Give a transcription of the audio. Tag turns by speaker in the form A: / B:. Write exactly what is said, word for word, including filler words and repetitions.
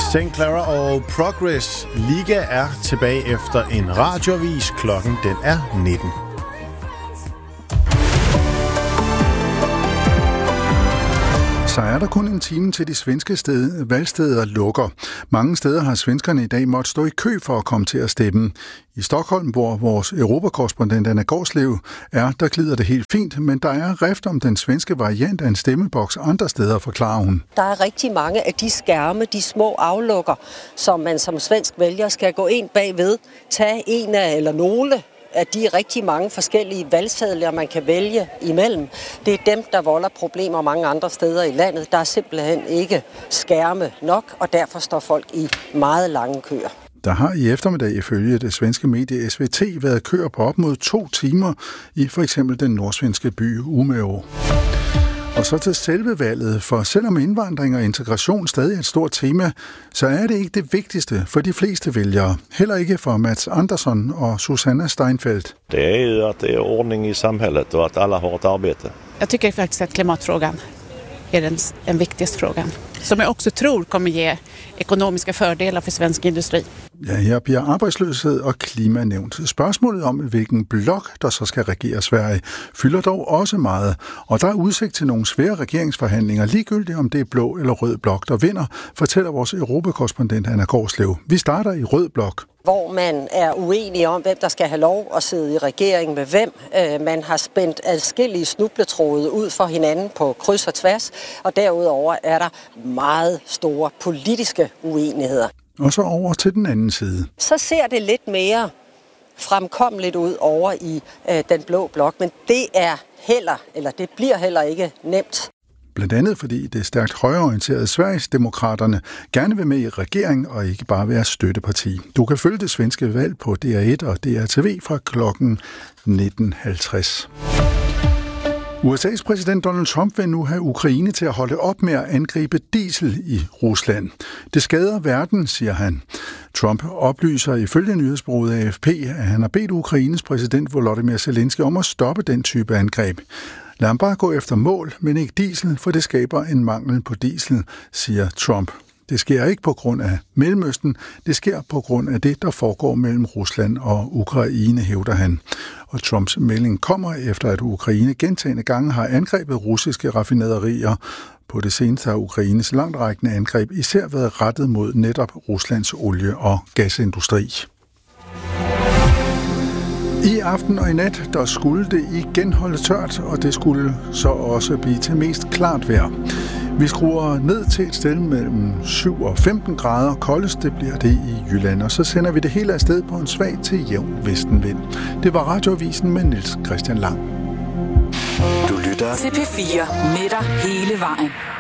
A: Saint Clara og Progress Liga er tilbage efter en radioavis. Klokken den er nitten.
B: Så er der kun en time til de svenske sted, valgsteder lukker. Mange steder har svenskerne i dag måttet stå i kø for at komme til at stemme. I Stockholm, hvor vores europakorrespondent Anna Gårdslev er, der glider det helt fint, men der er rift om den svenske variant af en stemmeboks andre steder, forklarer hun.
C: Der er rigtig mange af de skærme, de små aflukker, som man som svensk vælger skal gå ind bagved, tage en af eller nogle af de rigtig mange forskellige valgsedler, man kan vælge imellem. Det er dem, der volder problemer mange andre steder i landet. Der er simpelthen ikke skærme nok, og derfor står folk i meget lange køer.
B: Der har i eftermiddag ifølge det svenske medie S V T været køer på op mod to timer i for eksempel den nordsvenske by Umeå. Og så til selve valget, for selvom indvandring og integration stadig er et stort tema, så er det ikke det vigtigste for de fleste vælgere. Heller ikke for Mats Andersson og Susanna Steinfeldt.
D: Det är ju att det är ordning i samhället och att alla har ett arbete.
E: Jag tycker faktiskt att klimatfrågan är den, den viktigaste frågan. Som jag också tror kommer ge ekonomiska fördelar för svensk industri.
B: Ja, her bliver arbejdsløshed og klima nævnt. Spørgsmålet om, hvilken blok, der så skal regere Sverige, fylder dog også meget. Og der er udsigt til nogle svære regeringsforhandlinger, ligegyldigt om det er blå eller rød blok, der vinder, fortæller vores europakorrespondent Anna Gårdslev. Vi starter i rød blok.
C: Hvor man er uenig om, hvem der skal have lov at sidde i regeringen med hvem. Man har spændt adskillige snubletråde ud for hinanden på kryds og tværs, og derudover er der meget store politiske uenigheder.
B: Og så over til den anden side.
C: Så ser det lidt mere fremkommeligt ud over i øh, den blå blok, men det er heller, eller det bliver heller ikke nemt.
B: Blandt andet fordi det stærkt højreorienterede Sverigesdemokraterne gerne vil med i regering og ikke bare være støtteparti. Du kan følge det svenske valg på D R et og D R T V fra klokken nitten halvtreds. U S A's præsident Donald Trump vil nu have Ukraine til at holde op med at angribe diesel i Rusland. Det skader verden, siger han. Trump oplyser ifølge nyhedsbureauet A F P, at han har bedt Ukraines præsident Volodymyr Zelensky om at stoppe den type angreb. Lad ham bare gå efter mål, men ikke diesel, for det skaber en mangel på diesel, siger Trump. Det sker ikke på grund af Mellemøsten, det sker på grund af det, der foregår mellem Rusland og Ukraine, hævder han. Og Trumps melding kommer efter, at Ukraine gentagne gange har angrebet russiske raffinaderier. På det seneste har Ukraines langtrækkende angreb især været rettet mod netop Ruslands olie- og gasindustri. I aften og i nat, der skulle det igen holde tørt, og det skulle så også blive til mest klart vejr. Vi skruer ned til et sted mellem syv og femten grader. Koldest det bliver det i Jylland, og så sender vi det hele afsted på en svag til jævn vestenvind. Det var Radioavisen med Niels Christian Lang.
F: Du lytter til P fire med dig hele vejen.